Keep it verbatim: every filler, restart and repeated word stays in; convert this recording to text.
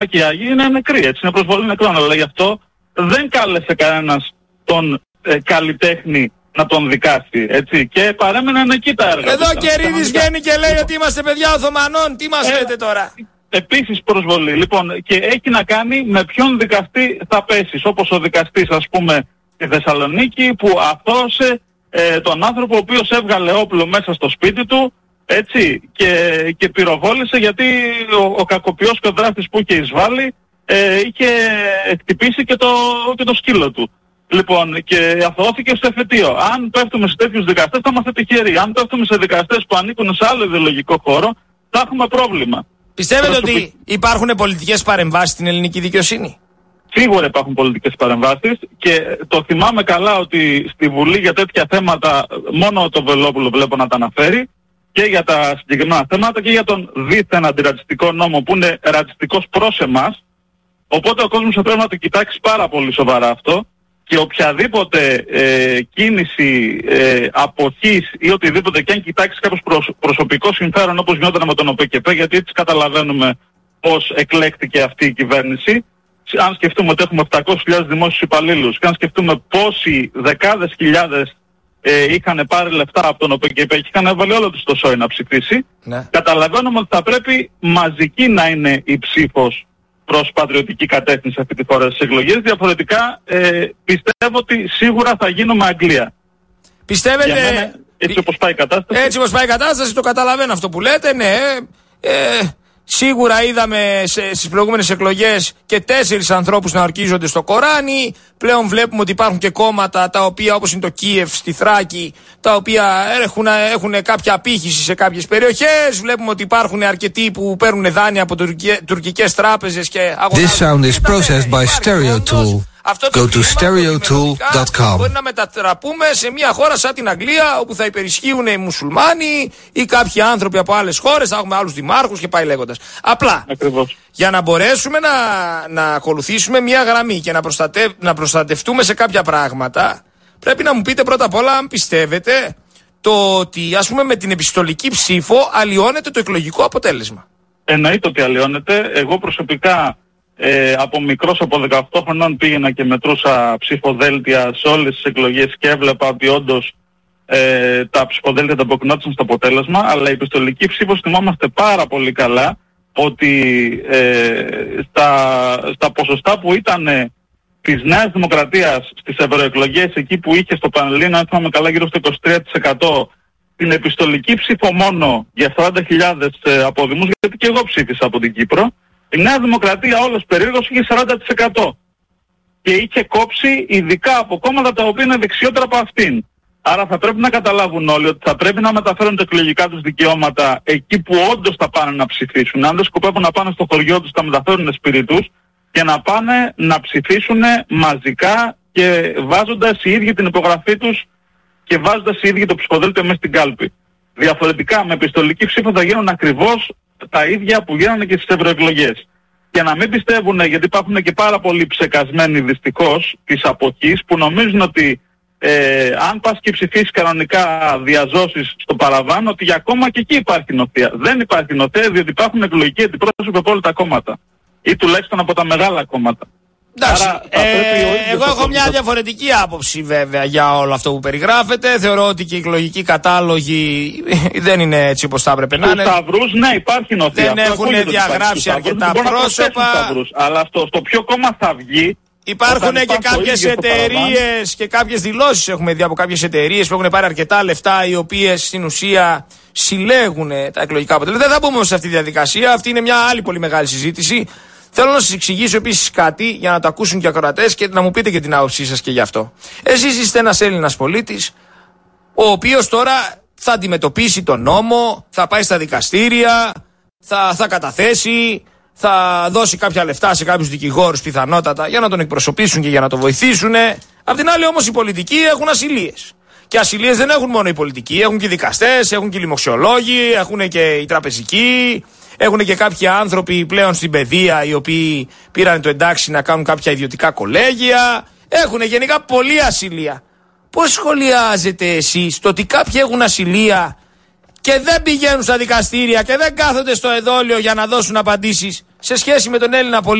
και οι Άγιοι είναι νεκροί, έτσι, είναι προσβολή νεκρών, αλλά γι' αυτό δεν κάλεσε κανένας τον ε, καλλιτέχνη να τον δικάσει, έτσι, και παρέμεναν εκεί τα έργα. Εδώ και Ρίδης βγαίνει και λέει ότι είμαστε παιδιά Οθωμανών, τι μας ε, λέτε τώρα. Επίσης προσβολή, λοιπόν, και έχει να κάνει με ποιον δικαστή θα πέσεις, όπως ο δικαστής, ας πούμε, στη Θεσσαλονίκη που αθώωσε ε, τον άνθρωπο ο οποίος έβγαλε όπλο μέσα στο σπίτι του, έτσι, και, και πυροβόλησε γιατί ο, ο κακοποιός και ο δράστης που είχε εισβάλει ε, είχε χτυπήσει και το, και το σκύλο του. Λοιπόν, και αθωώθηκε στο εφετείο. Αν πέφτουμε σε τέτοιους δικαστές θα είμαστε τυχεροί. Αν πέφτουμε σε δικαστές που ανήκουν σε άλλο ιδεολογικό χώρο θα έχουμε πρόβλημα. Πιστεύετε Προσωπι... ότι υπάρχουν πολιτικές παρεμβάσεις στην ελληνική δικαιοσύνη? Σίγουρα υπάρχουν πολιτικές παρεμβάσεις και το θυμάμαι καλά ότι στη Βουλή για τέτοια θέματα μόνο το Βελόπουλο βλέπω να τα αναφέρει και για τα συγκεκριμένα θέματα και για τον δίθεν αντιρατσιστικό νόμο που είναι ρατσιστικός προς εμάς. Οπότε ο κόσμος θα πρέπει να το κοιτάξει πάρα πολύ σοβαρά αυτό και οποιαδήποτε ε, κίνηση ε, αποχής ή οτιδήποτε και αν κοιτάξει κάποιος προσ, προσωπικό συμφέρον όπως γινόταν με τον ΟΠΕΚΕΠΕ, γιατί έτσι καταλαβαίνουμε πώς εκλέκτηκε αυτή η κυβέρνηση. Αν σκεφτούμε ότι έχουμε επτακόσιες χιλιάδες δημόσιους υπαλλήλους και αν σκεφτούμε πόσοι δεκάδες χιλιάδες ε, είχαν πάρει λεφτά από τον ΟΠΕΚΕΠΕ και είχαν έβαλει όλο τους το σόι να ψηφίσει, ναι. Καταλαβαίνουμε ότι θα πρέπει μαζική να είναι η ψήφος προς πατριωτική κατεύθυνση αυτή τη φορά στις εκλογές. Διαφορετικά ε, πιστεύω ότι σίγουρα θα γίνουμε Αγγλία. Πιστεύετε... Μένα, έτσι όπως πάει η κατάσταση. Έτσι όπως πάει η κατάσταση, το καταλαβαίνω αυτό που λέτε, ναι. Ε, σίγουρα είδαμε σε, στις προηγούμενες εκλογές και τέσσερις ανθρώπους να ορκίζονται στο Κοράνι. Πλέον βλέπουμε ότι υπάρχουν και κόμματα τα οποία, όπως είναι το Κίεφ στη Θράκη, τα οποία έχουν, έχουν κάποια απήχηση σε κάποιες περιοχές. Βλέπουμε ότι υπάρχουν αρκετοί που παίρνουν δάνεια από τουρκικές τράπεζες και αγοράζουν. This sound is processed by StereoTool. Go to stereotool dot com. Μπορεί να μετατραπούμε σε μια χώρα σαν την Αγγλία όπου θα υπερισχύουν οι μουσουλμάνοι ή κάποιοι άνθρωποι από άλλες χώρες, θα έχουμε άλλους δημάρχους και πάει λέγοντας. Απλά Ακριβώς. Για να μπορέσουμε να, να ακολουθήσουμε μια γραμμή και να, προστατευ, να προστατευτούμε σε κάποια πράγματα, πρέπει να μου πείτε πρώτα απ' όλα αν πιστεύετε το ότι, ας πούμε, με την επιστολική ψήφο αλλοιώνεται το εκλογικό αποτέλεσμα. Εννοείται ότι αλλοιώνεται. Εγώ προσωπικά ε, από μικρός, από δεκαοκτώ χρονών πήγαινα και μετρούσα ψηφοδέλτια σε όλες τις εκλογές και έβλεπα ότι όντως ε, τα ψηφοδέλτια τα αποκρινόντουσαν στο αποτέλεσμα, αλλά η επιστολική ψήφος θυμόμαστε πάρα πολύ καλά ότι ε, στα, στα ποσοστά που ήταν ε, της Νέας Δημοκρατίας στις ευρωεκλογές, εκεί που είχε στο Πανελλήνιο, αν θυμάμαι καλά, γύρω στο είκοσι τρία τοις εκατό, την επιστολική ψήφο μόνο για σαράντα χιλιάδες ε, αποδημούς, γιατί και εγώ ψήφισα από την Κύπρο, η Νέα Δημοκρατία όλος περίεργος είχε σαράντα τοις εκατό και είχε κόψει ειδικά από κόμματα τα οποία είναι δεξιότερα από αυτήν. Άρα θα πρέπει να καταλάβουν όλοι ότι θα πρέπει να μεταφέρουν τα εκλογικά τους δικαιώματα εκεί που όντως θα πάνε να ψηφίσουν. Αν δεν σκοπεύουν να πάνε στο χωριό τους, θα μεταφέρουν σπίτι τους και να πάνε να ψηφίσουν μαζικά και βάζοντας οι ίδιοι την υπογραφή τους και βάζοντας οι ίδιοι το ψηφοδέλτιο μέσα στην κάλπη. Διαφορετικά με επιστολική ψήφο θα γίνουν ακριβώς τα ίδια που γίνανε και στις ευρωεκλογές. Και να μην πιστεύουν, γιατί υπάρχουν και πάρα πολλοί ψεκασμένοι δυστυχώς της αποχής που νομίζουν ότι Ε, αν πας και ψηφίσεις κανονικά διαζώσεις στο παραβάν, ότι για ακόμα και εκεί υπάρχει νοθεία. Δεν υπάρχει νοθεία, διότι υπάρχουν εκλογικοί αντιπρόσωποι από όλα τα κόμματα. Ή τουλάχιστον από τα μεγάλα κόμματα. Εντάξει, Άρα, ε, εγώ έχω μια διαφορετική άποψη βέβαια για όλο αυτό που περιγράφετε. Θεωρώ ότι και οι εκλογικοί κατάλογοι δεν είναι έτσι όπως θα έπρεπε να είναι. Στους σταυρούς, ναι, υπάρχει νοθεία. Δεν έχουν διαγράψει αρκετά πρόσωπα. Σταυρούς, αλλά στο, στο ποιο κόμμα θα βγει. Υπάρχουν και κάποιες εταιρείες και κάποιες δηλώσεις έχουμε δει από κάποιες εταιρείες που έχουν πάρει αρκετά λεφτά, οι οποίες στην ουσία συλλέγουν τα εκλογικά αποτελέσματα. Δεν θα μπούμε σε αυτή τη διαδικασία, αυτή είναι μια άλλη πολύ μεγάλη συζήτηση. Θέλω να σας εξηγήσω επίσης κάτι για να το ακούσουν και οι ακροατές και να μου πείτε και την άποψή σας και γι' αυτό. Εσείς είστε ένας Έλληνας πολίτης, ο οποίος τώρα θα αντιμετωπίσει τον νόμο, θα πάει στα δικαστήρια, θα, θα καταθέσει, θα δώσει κάποια λεφτά σε κάποιους δικηγόρους πιθανότατα για να τον εκπροσωπήσουν και για να τον βοηθήσουν. Απ' την άλλη όμως οι πολιτικοί έχουν ασυλίες. Και ασυλίες δεν έχουν μόνο οι πολιτικοί, έχουν και οι δικαστές, έχουν και οι λοιμοξιολόγοι, έχουν και οι τραπεζικοί, έχουν και κάποιοι άνθρωποι πλέον στην παιδεία οι οποίοι πήραν το εντάξει να κάνουν κάποια ιδιωτικά κολέγια. Έχουν γενικά πολλή ασυλία. Πώς σχολιάζετε εσείς το ότι κάποιοι έχουν ασυλία και δεν πηγαίνουν στα δικαστήρια και δεν κάθονται στο εδόλιο για να δώσουν απαντήσεις, σε σχέση με τον Έλληνα πολίτη.